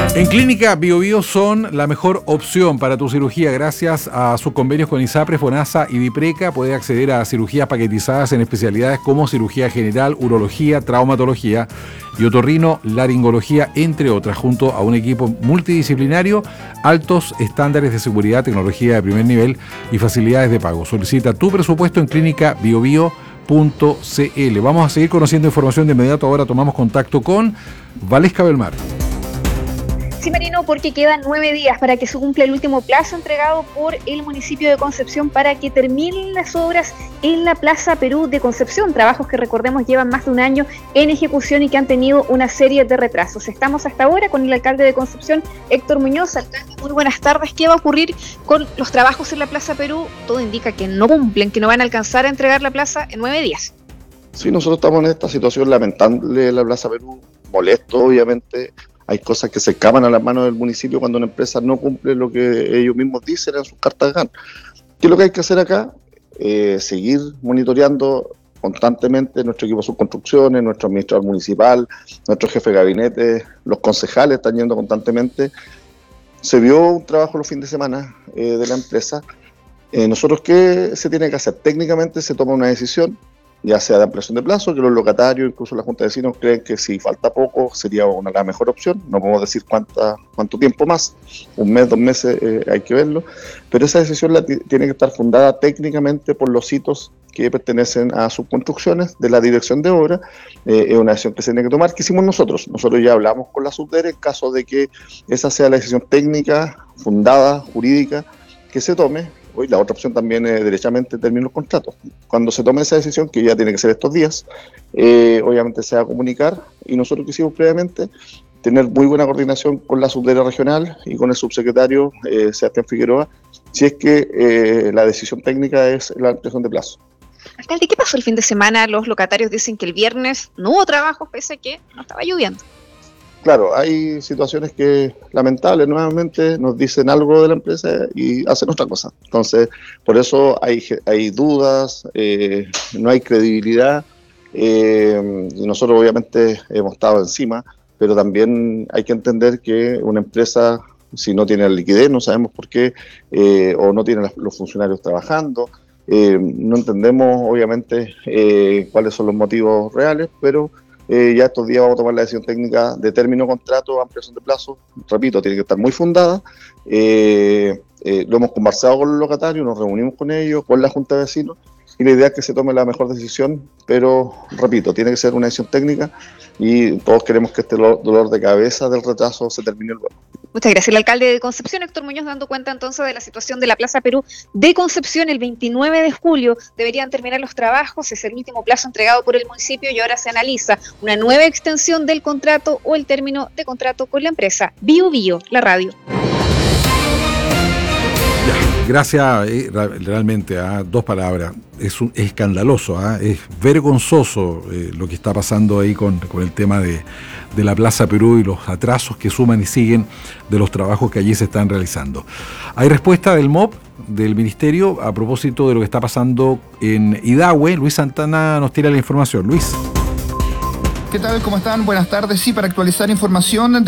En Clínica BioBio son la mejor opción para tu cirugía. Gracias a sus convenios con ISAPRE, FONASA y DIPRECA, puedes acceder a cirugías paquetizadas en especialidades como cirugía general, urología, traumatología y otorrino, laringología, entre otras, junto a un equipo multidisciplinario, altos estándares de seguridad, tecnología de primer nivel y facilidades de pago. Solicita tu presupuesto en clínicabiobio.cl. Vamos a seguir conociendo información de inmediato. Ahora tomamos contacto con Valesca Belmar. Sí, Marino, porque quedan 9 días para que se cumpla el último plazo entregado por el municipio de Concepción para que terminen las obras en la Plaza Perú de Concepción, trabajos que recordemos llevan más de un año en ejecución y que han tenido una serie de retrasos. Estamos hasta ahora con el alcalde de Concepción, Héctor Muñoz. Alcalde, muy buenas tardes. ¿Qué va a ocurrir con los trabajos en la Plaza Perú? Todo indica que no cumplen, que no van a alcanzar a entregar la plaza en 9 días. Sí, nosotros estamos en esta situación lamentable de la Plaza Perú, molesto obviamente. Hay cosas que se escapan a las manos del municipio cuando una empresa no cumple lo que ellos mismos dicen en sus cartas de GAN. ¿Qué es lo que hay que hacer acá? Seguir monitoreando constantemente nuestro equipo de subconstrucciones, nuestro administrador municipal, nuestro jefe de gabinete, los concejales están yendo constantemente. Se vio un trabajo los fines de semana de la empresa. Nosotros, ¿qué se tiene que hacer? Técnicamente se toma una decisión, ya sea de ampliación de plazo, que los locatarios, incluso la Junta de Vecinos, creen que si falta poco sería la mejor opción. No podemos decir cuánto tiempo más, un mes, 2 meses, hay que verlo, pero esa decisión tiene que estar fundada técnicamente por los hitos que pertenecen a subconstrucciones de la dirección de obra. Es una decisión que se tiene que tomar, que hicimos nosotros. Nosotros ya hablamos con la Subdere en caso de que esa sea la decisión técnica, fundada, jurídica, que se tome. Hoy la otra opción también es derechamente terminar los contratos. Cuando se tome esa decisión, que ya tiene que ser estos días, obviamente se va a comunicar, y nosotros quisimos previamente tener muy buena coordinación con la subdere regional y con el subsecretario Sebastián Figueroa, si es que la decisión técnica es la ampliación de plazo. Alcalde, ¿qué pasó el fin de semana? Los locatarios dicen que el viernes no hubo trabajo pese a que no estaba lloviendo. Claro, hay situaciones que lamentables nuevamente nos dicen algo de la empresa y hacen otra cosa. Entonces, por eso hay dudas, no hay credibilidad. Y nosotros obviamente hemos estado encima, pero también hay que entender que una empresa, si no tiene liquidez, no sabemos por qué, o no tiene los funcionarios trabajando. No entendemos obviamente cuáles son los motivos reales, pero ya estos días vamos a tomar la decisión técnica de término de contrato, ampliación de plazo. Repito, tiene que estar muy fundada. Lo hemos conversado con los locatarios, nos reunimos con ellos, con la Junta de Vecinos, y la idea es que se tome la mejor decisión, pero repito, tiene que ser una decisión técnica y todos queremos que este dolor de cabeza del retraso se termine luego. Muchas gracias. El alcalde de Concepción, Héctor Muñoz, dando cuenta entonces de la situación de la Plaza Perú de Concepción. El 29 de julio deberían terminar los trabajos, es el último plazo entregado por el municipio y ahora se analiza una nueva extensión del contrato o el término de contrato con la empresa BioBio, la radio. Gracias, realmente, 2 palabras. Es escandaloso, es vergonzoso lo que está pasando ahí con el tema de la Plaza Perú y los atrasos que suman y siguen de los trabajos que allí se están realizando. Hay respuesta del MOP, del Ministerio, a propósito de lo que está pasando en Idahue. Luis Santana nos tira la información. Luis. ¿Qué tal? ¿Cómo están? Buenas tardes. Sí, para actualizar información